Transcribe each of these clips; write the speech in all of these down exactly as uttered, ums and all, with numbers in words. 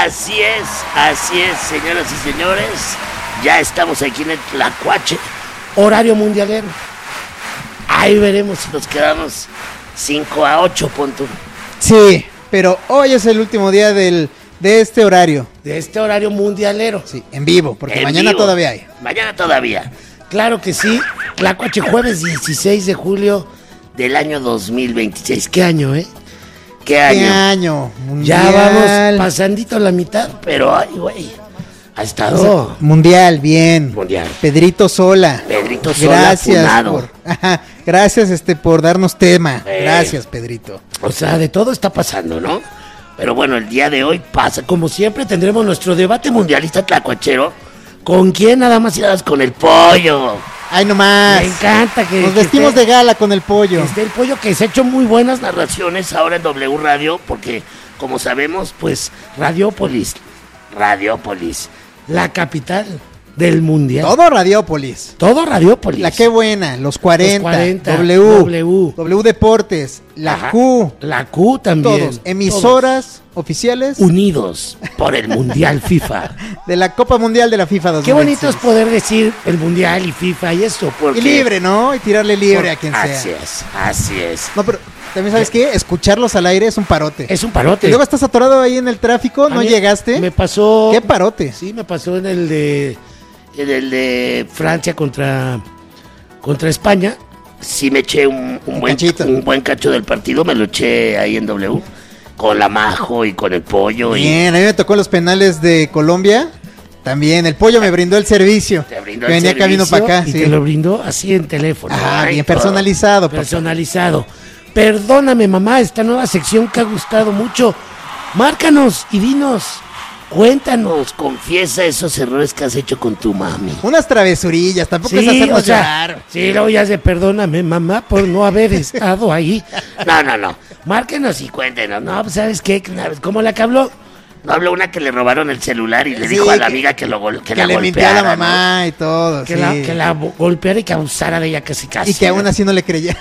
Así es, así es, señoras y señores. Ya estamos aquí en el Tlacuache, horario mundialero. Ahí veremos si nos quedamos cinco a ocho puntos. Sí, pero hoy es el último día del, de este horario. De este horario mundialero. Sí, en vivo, porque En mañana vivo. todavía hay. Mañana todavía. Claro que sí. Tlacuache, jueves dieciséis de julio del año dos mil veintiséis. ¿Qué año, eh? ¿Qué año? ¿Qué año? Ya Mundial. vamos pasandito la mitad, pero ay, güey. Ha estado Mundial, bien. mundial. Pedrito Sola. Pedrito Sola, Gracias funado. por, ajá, gracias este por darnos tema. Eh. Gracias, Pedrito. O sea, de todo está pasando, ¿no? Pero bueno, el día de hoy pasa. Como siempre, tendremos nuestro debate mundialista tlacuachero. ¿Con quién nada más irás? Con el pollo. Ay, nomás. Me encanta que... Nos que vestimos esté- de gala con el pollo. que esté el pollo, que se ha hecho muy buenas narraciones ahora en W Radio, porque, como sabemos, pues, Radiópolis, Radiópolis, la capital del mundial. Todo Radiópolis. Todo Radiópolis. La Qué Buena, los cuarenta, Los cuarenta, W, W. W Deportes, la Ajá. Q, La Q también. todos, emisoras oficiales Todos unidos por el Mundial FIFA. de la Copa Mundial de la FIFA dos mil Qué bonito es veintiséis. poder decir el Mundial y FIFA y eso, porque... Y libre, ¿no? Y tirarle libre por- a quien Así sea. es, así es. No, pero también sabes qué, escucharlos al aire es un parote. Es un parote. Y luego estás atorado ahí en el tráfico, A no mí llegaste. Me pasó... Qué parote. Sí, me pasó en el de en el de Francia contra contra España. Sí me eché un, un buen cachito. un buen cacho del partido, me lo eché ahí en W con la Majo y con el pollo. Bien, a mí me tocó los penales de Colombia. También, el pollo me brindó el servicio. Te brindó que el venía camino servicio para acá. y Sí. te lo brindó así en teléfono. Ah, Ay, bien todo. personalizado, papá. Personalizado. Perdóname, mamá, esta nueva sección que ha gustado mucho. Márcanos y dinos. Cuéntanos, confiesa esos errores que has hecho con tu mami. Unas travesurillas, tampoco es Sí, hacernos o sea, llorar. sí, luego ya se perdóname, mamá, por no haber estado ahí. No, no, no. Márquenos y cuéntenos. No, pues, ¿sabes qué? ¿Cómo la que habló? No habló una que le robaron el celular y le Sí, dijo a la que- amiga que, lo, gol- que, Que la le mintió a golpeara. la ¿no? mamá y todo. Que, sí. la, que la bo- golpeara y que abusara de ella casi casi. Y que ¿no? aún así no le creía.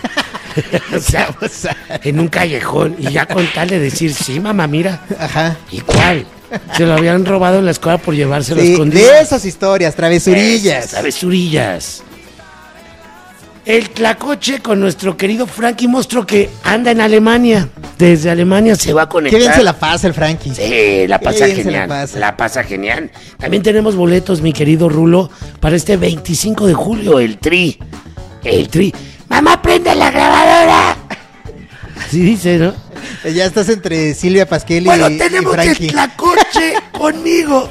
O sea, en un callejón. Y ya con tal de decir, sí, mamá, mira. Ajá. ¿Y cuál? Se lo habían robado en la escuela por llevárselo Sí, escondido. de esas historias, travesurillas. Esas travesurillas. El Tlacoche con nuestro querido Frankie Monstruo que anda en Alemania. Desde Alemania se va a conectar. Qué bien se la pasa el Frankie. Sí, la Qué pasa bien se genial. la La pasa. pasa. genial. También tenemos boletos, mi querido Rulo, para este veinticinco de julio, el Tri. El Tri. ¡Mamá, prende la grabadora! Así dice, ¿no? Ya estás entre Silvia Pasquel y, Bueno, y tenemos Frankie. el Tlacoche conmigo.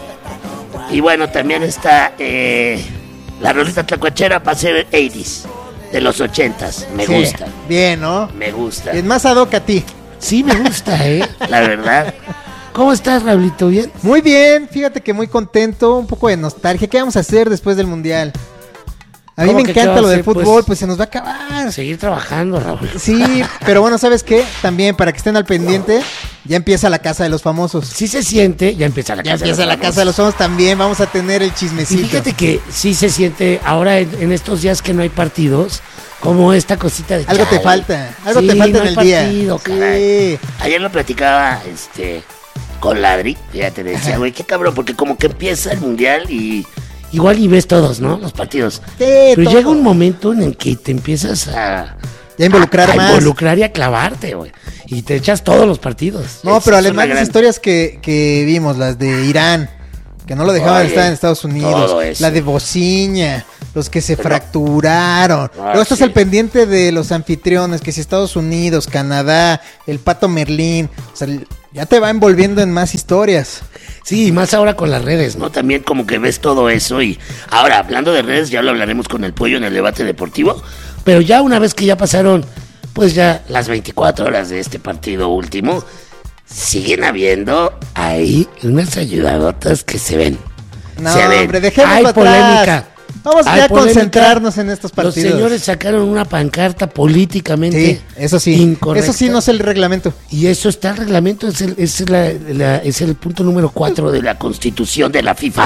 Y bueno, también está eh, la rolita tlacuachera va a ser ochenta, de los ochentas. Me Sí, gusta, Bien, ¿no? me gusta. Es más ad hoc a ti. Sí, me gusta, ¿eh? La verdad. ¿Cómo estás, Raulito? ¿Bien? Muy bien, fíjate que muy contento, un poco de nostalgia. ¿Qué vamos a hacer después del Mundial? A mí ¿Cómo me que qué encanta va a lo del hacer? Pues, fútbol, pues se nos va a acabar. Seguir trabajando, Raúl. Sí, pero bueno, ¿sabes qué? También para que estén al pendiente, ya empieza la Casa de los Famosos. Sí se siente, ya empieza la Ya casa. empieza de la los Casa de los Famosos también, vamos a tener el Y chismecito. fíjate que sí se siente ahora en, en estos días que no hay partidos, como esta cosita de Algo te chale. falta, algo Sí, te falta no en hay el partido, día. caray. Sí. Ayer lo platicaba este con Ladri, fíjate, le decía, güey, qué cabrón, porque como que empieza el mundial y igual y ves todos, ¿no? Los partidos. Sí, Pero todo. llega un momento en el que te empiezas a Ya involucrar a, a más. involucrar y a clavarte, güey. Y te echas todos los partidos. No, Esa pero es además una las gran- historias que, que vimos, las de Irán, que no lo dejaban Oye, estar en Estados Unidos, todo eso. la de Bociña, los que se Pero- fracturaron. Ah, Luego estás sí. al pendiente de los anfitriones, que si Estados Unidos, Canadá, el Pato Merlín, o sea, ya te va envolviendo en más historias. Sí, y más ahora con las redes, ¿no? También como que ves todo eso y ahora hablando de redes ya lo hablaremos con el pollo en el debate deportivo, pero ya una vez que ya pasaron pues ya las veinticuatro horas de este partido último, siguen habiendo ahí unas ayudadotas que se ven. No, se ven. hombre, dejémoslo Hay atrás. polémica. Vamos Hay ya a polémica. concentrarnos en estos partidos. Los señores sacaron una pancarta políticamente Sí, eso sí. incorrecta. Eso sí no es el reglamento. Y eso está en el reglamento, es el, es la- la- es el punto número cuatro de la constitución de la FIFA.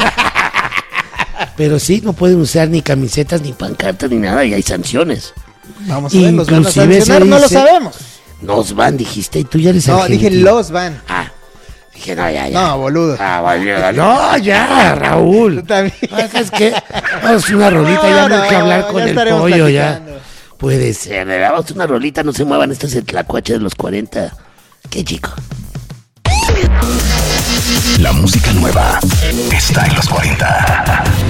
Pero sí, no pueden usar ni camisetas, ni pancartas, ni nada, y hay sanciones. Vamos a ver, los van a Inclusive sancionar, se no lo dice- sabemos. Nos van, dijiste, y tú ya eres No, argentino. dije los van. Ah, Dije, no, ya, ya. No, boludo. Ah, boludo. No, ya, Raúl. Tú también. ¿Sabes qué? Vamos a una rolita, No, ya no no, hay que hablar con ya el estaremos pollo, ya. platicando. Puede ser, de verdad, vamos a una rolita, no se muevan, esto es el tlacuache de los cuarenta. Qué chico. La música nueva está en los cuarenta.